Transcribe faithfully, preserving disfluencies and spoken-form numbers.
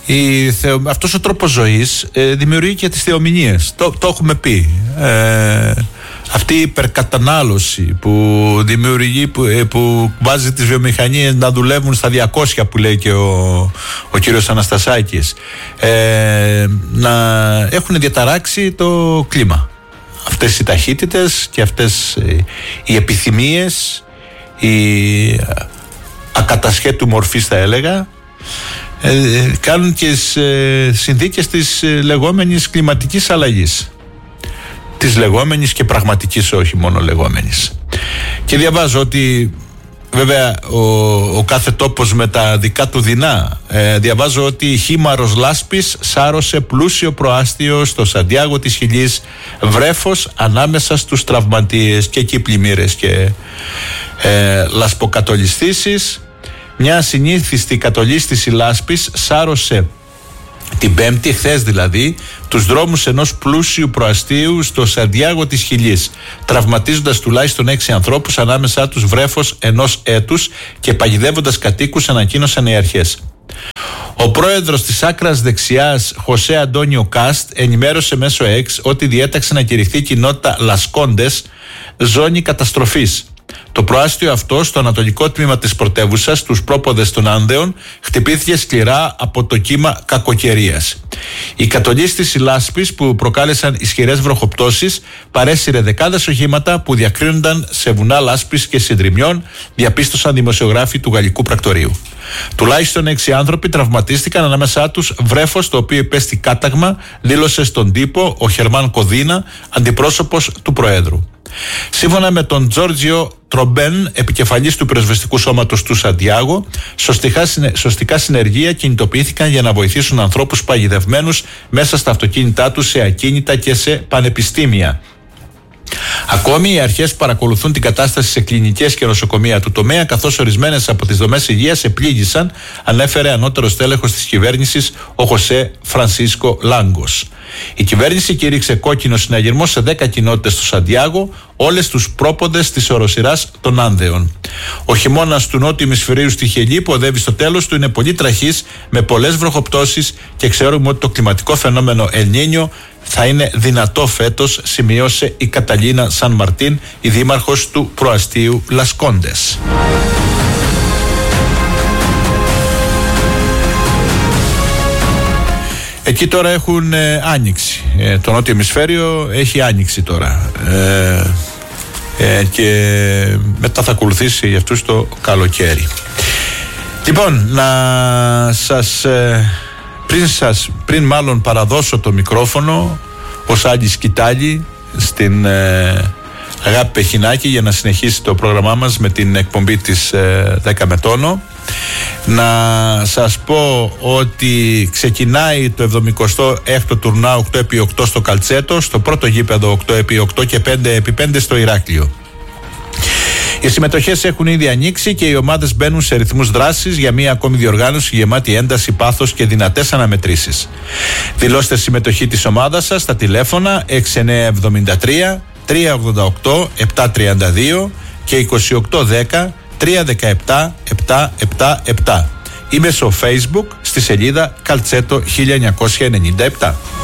Η θεο... αυτός ο τρόπος ζωής ε, δημιουργεί και τις θεομηνίες. Το, το έχουμε πει. Ε, αυτή η υπερκατανάλωση που δημιουργεί, που, ε, που βάζει τις βιομηχανίες να δουλεύουν στα διακόσια που λέει και ο, ο κύριος Αναστασάκης, ε, να έχουν διαταράξει το κλίμα. Αυτές οι ταχύτητες και αυτές ε, οι επιθυμίες, η ακατασχέτου μορφής θα έλεγα, Ε, κάνουν και τις ε, συνθήκες της ε, λεγόμενης κλιματικής αλλαγής, της λεγόμενης και πραγματικής, όχι μόνο λεγόμενης. Και διαβάζω ότι βέβαια ο, ο κάθε τόπος με τα δικά του δεινά. ε, διαβάζω ότι χήμαρος λάσπης σάρωσε πλούσιο προάστιο στο Σαντιάγο της Χιλής, βρέφος ανάμεσα στους τραυματίες, και εκεί πλημμύρες και ε, λασποκατολιστήσεις. Μια συνήθιστη κατολίστηση λάσπης σάρωσε την Πέμπτη, χθες δηλαδή, τους δρόμους ενός πλούσιου προαστίου στο Σαντιάγο της Χιλής, τραυματίζοντας τουλάχιστον έξι ανθρώπους, ανάμεσά τους βρέφος ενός έτους, και παγιδεύοντας κατοίκους, ανακοίνωσαν οι αρχές. Ο πρόεδρος της άκρας δεξιάς, Χωσέ Αντώνιο Κάστ, ενημέρωσε μέσω X ότι διέταξε να κηρυχθεί η κοινότητα Λασκόντες ζώνη καταστροφής. Το προάστιο αυτό, στο ανατολικό τμήμα της πρωτεύουσας, στους πρόποδες των Άνδεων, χτυπήθηκε σκληρά από το κύμα κακοκαιρίας. Η κατολίστηση λάσπης, που προκάλεσαν ισχυρές βροχοπτώσεις, παρέσυρε δεκάδες οχήματα που διακρίνονταν σε βουνά λάσπης και συντριμιών, διαπίστωσαν δημοσιογράφοι του Γαλλικού Πρακτορείου. Τουλάχιστον έξι άνθρωποι τραυματίστηκαν, ανάμεσά τους βρέφος το οποίο υπέστη κάταγμα, δήλωσε στον τύπο ο Χερμάν Κοδίνα, αντιπρόσωπος του Προέδρου. Σύμφωνα με τον Τζόρτζιο Τρομπέν, επικεφαλής του πυροσβεστικού σώματος του Σαντιάγο, σωστικά συνεργεία κινητοποιήθηκαν για να βοηθήσουν ανθρώπους παγιδευμένους μέσα στα αυτοκίνητά τους, σε ακίνητα και σε πανεπιστήμια. Ακόμη, οι αρχές παρακολουθούν την κατάσταση σε κλινικές και νοσοκομεία του τομέα, καθώς ορισμένες από τις δομές υγείας επλήγησαν, ανέφερε ανώτερος τέλεχος της κυβέρνησης, ο Χωσέ Φρανσίσκο Λάγκος. Η κυβέρνηση κήρυξε κόκκινο συναγερμό σε δέκα κοινότητες του Σαντιάγο, όλες τους πρόποδες της οροσειράς των Άνδεων. Ο χειμώνας του νότιου ημισφαιρίου στη Χιλή, που οδεύει στο τέλος του, είναι πολύ τραχής, με πολλές βροχοπτώσεις, και ξέρουμε ότι το κλιματικό φαινόμενο El Niño θα είναι δυνατό φέτος, σημειώσε η Καταλίνα Σαν Μαρτίν, η δήμαρχος του προαστίου Λασκόντες. Εκεί τώρα έχουν ε, άνοιξη. Ε, το νότιο ημισφαίριο έχει άνοιξη τώρα. Ε, ε, και μετά θα ακολουθήσει για αυτούς το καλοκαίρι. Λοιπόν, να σας, ε, πριν σας, πριν μάλλον παραδώσω το μικρόφωνο ως άλλη σκητάλη στην ε, Αγάπη Πεχινάκη για να συνεχίσει το πρόγραμμά μας με την εκπομπή της ε, δέκα με τόνο, να σας πω ότι ξεκινάει το εβδομηκοστό έκτο τουρνά οκτώ επί οκτώ στο Καλτσέτο, στο πρώτο γήπεδο οκτώ επί οκτώ και πέντε επί πέντε στο Ηράκλειο. Οι συμμετοχές έχουν ήδη ανοίξει και οι ομάδες μπαίνουν σε ρυθμούς δράσης για μία ακόμη διοργάνωση γεμάτη ένταση, πάθος και δυνατές αναμετρήσεις. Δηλώστε συμμετοχή της ομάδας σας στα τηλέφωνα έξι εννιά εβδομήντα τρία τρία ογδόντα οκτώ επτακόσια τριάντα δύο και είκοσι οκτώ δέκα τρία δεκαεπτά επτακόσια εβδομήντα επτά ή μέσω Facebook στη σελίδα Καλτσέτο χίλια εννιακόσια ενενήντα επτά.